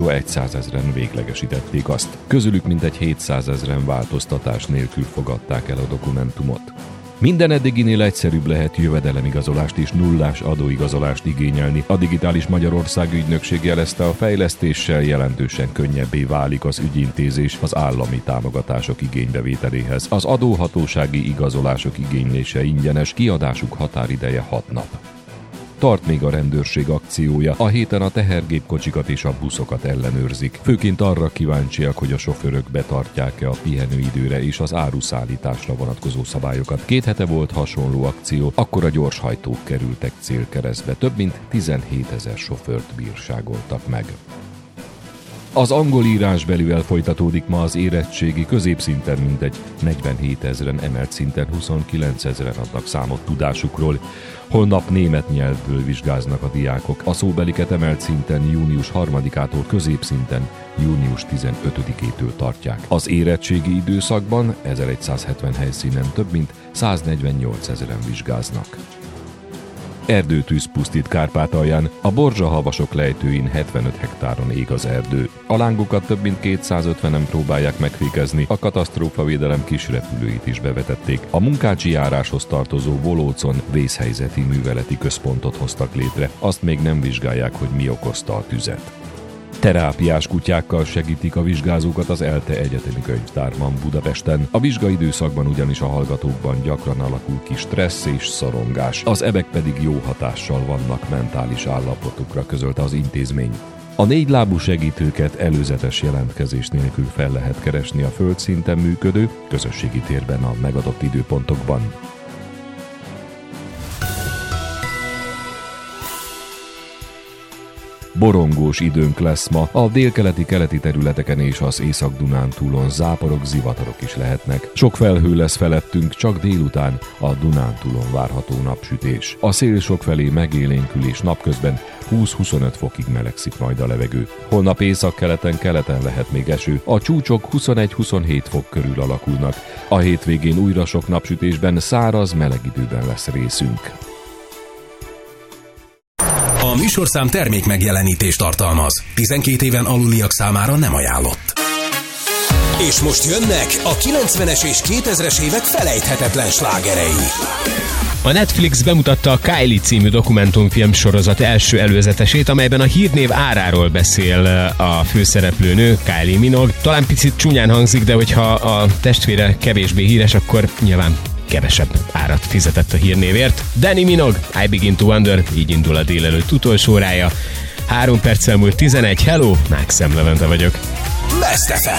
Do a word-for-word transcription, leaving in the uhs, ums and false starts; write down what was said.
múlva százezren véglegesítették azt. Közülük mintegy hétszázezren változtatás nélkül fogadták el a dokumentumot. Minden eddiginél egyszerűbb lehet jövedelemigazolást és nullás adóigazolást igényelni. A Digitális Magyarország ügynökség jelezte, a fejlesztéssel jelentősen könnyebbé válik az ügyintézés az állami támogatások igénybevételéhez. Az adóhatósági igazolások igénylése ingyenes, kiadásuk határideje hat nap. Tart még a rendőrség akciója. A héten a tehergépkocsikat és a buszokat ellenőrzik. Főként arra kíváncsiak, hogy a sofőrök betartják-e a pihenőidőre és az áruszállításra vonatkozó szabályokat. Két hete volt hasonló akció, akkor a gyorshajtók kerültek célkeresztbe. Több mint tizenhétezer sofőrt bírságoltak meg. Az angol írásbelivel folytatódik ma az érettségi, középszinten mintegy negyvenhétezren, emelt szinten huszonkilencezren adnak számot tudásukról. Holnap német nyelvből vizsgáznak a diákok. A szóbeliket emelt szinten június harmadikától, középszinten június tizenötödikétől tartják. Az érettségi időszakban ezerszázhetven helyszínen több mint száznegyvennyolcezren vizsgáznak. Erdőtűz pusztít Kárpátalján, a Borzsa-havasok lejtőin hetvenöt hektáron ég az erdő. A lángokat több mint kétszázötvenen próbálják megfékezni, a katasztrófavédelem kisrepülőit is bevetették. A Munkácsi járáshoz tartozó Volócon vészhelyzeti műveleti központot hoztak létre, azt még nem vizsgálják, hogy mi okozta a tüzet. Terápiás kutyákkal segítik a vizsgázókat az ELTE Egyetemi Könyvtárban Budapesten. A vizsgaidőszakban ugyanis a hallgatókban gyakran alakul ki stressz és szorongás, az ebek pedig jó hatással vannak mentális állapotukra, közölte az intézmény. A négylábú segítőket előzetes jelentkezés nélkül fel lehet keresni a földszinten működő közösségi térben a megadott időpontokban. Borongós időnk lesz ma, a délkeleti keleti területeken és az Észak-Dunántúlon záporok, zivatarok is lehetnek. Sok felhő lesz felettünk, csak délután a Dunántúlon várható napsütés. A szél sokfelé megélénkül és napközben húsz-huszonöt fokig melegszik majd a levegő. Holnap északkeleten, keleten lehet még eső, a csúcsok huszonegy-huszonhét fok körül alakulnak. A hétvégén újra sok napsütésben, száraz, meleg időben lesz részünk. A műsorszám termék megjelenítést tartalmaz. tizenkét éven aluliak számára nem ajánlott. És most jönnek a kilencvenes és kétezres évek felejthetetlen slágerei. A Netflix bemutatta a Kylie című dokumentumfilm sorozat első előzetesét, amelyben a hírnév áráról beszél a főszereplőnő, Kylie Minogue. Talán picit csúnyán hangzik, de hogyha a testvére kevésbé híres, akkor nyilván kevesebb árat fizetett a hírnévért. Dannii Minogue, I Begin to Wonder, így indul a délelőtt utolsó órája. Három perccel múlt tizenegy, hello, Mákszem Levente vagyok. Best ef em.